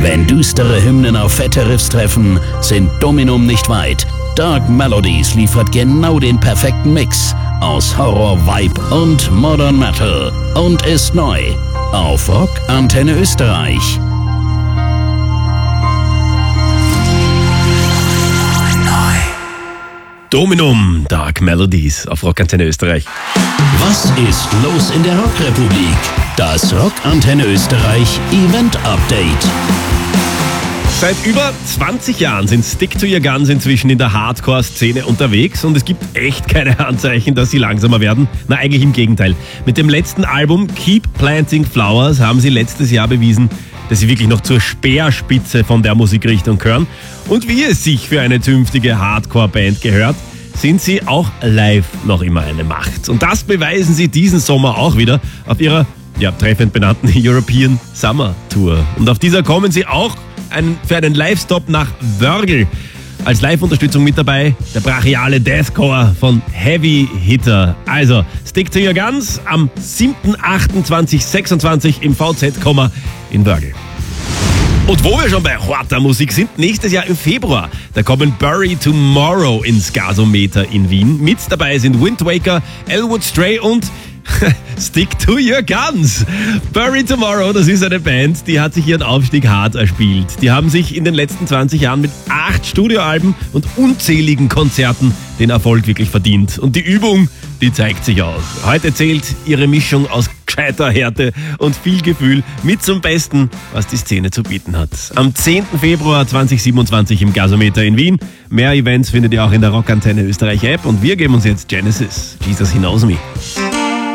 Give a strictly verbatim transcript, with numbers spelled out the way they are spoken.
Wenn düstere Hymnen auf fette Riffs treffen, sind Dominum nicht weit. Dark Melodies liefert genau den perfekten Mix aus Horror, Vibe und Modern Metal und ist neu auf Rock Antenne Österreich. Dominum, Dark Melodies auf Rock Antenne Österreich. Was ist los in der Rockrepublik? Das Rock Antenne Österreich Event Update. Seit über zwanzig Jahren sind Stick to Your Guns inzwischen in der Hardcore-Szene unterwegs und es gibt echt keine Anzeichen, dass sie langsamer werden. Na, eigentlich im Gegenteil. Mit dem letzten Album Keep Planting Flowers haben sie letztes Jahr bewiesen, dass sie wirklich noch zur Speerspitze von der Musikrichtung gehören. Und wie es sich für eine zünftige Hardcore-Band gehört, sind sie auch live noch immer eine Macht. Und das beweisen sie diesen Sommer auch wieder auf ihrer, ja, treffend benannten European Summer Tour. Und auf dieser kommen sie auch einen, für einen Live-Stop nach Wörgl. Als Live-Unterstützung mit dabei der brachiale Deathcore von Heavy Hitter. Also, Stick to Your Guns am siebten achten zweitausendsechsundzwanzig im V Z-Komma in Wörgl. Und wo wir schon bei harter Musik sind, nächstes Jahr im Februar, da kommen Bury Tomorrow ins Gasometer in Wien. Mit dabei sind Wind Waker, Elwood Stray und Stick to Your Guns. Bury Tomorrow, das ist eine Band, die hat sich ihren Aufstieg hart erspielt. Die haben sich in den letzten zwanzig Jahren mit acht Studioalben und unzähligen Konzerten den Erfolg wirklich verdient. Und die Übung, die zeigt sich auch. Heute zählt ihre Mischung aus gescheiter Härte und viel Gefühl mit zum Besten, was die Szene zu bieten hat. Am zehnten Februar zweitausendsiebenundzwanzig im Gasometer in Wien. Mehr Events findet ihr auch in der Rock Antenne Österreich App und wir geben uns jetzt Genesis, Jesus He Knows Me.